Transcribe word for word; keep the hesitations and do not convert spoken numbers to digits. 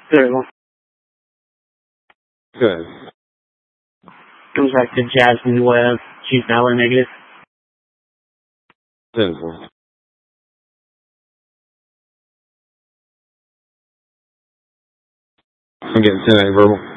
Very well. Good. Comes back to Jasmine Webb. She's Valor negative. Simple. I'm getting ten eight verbal.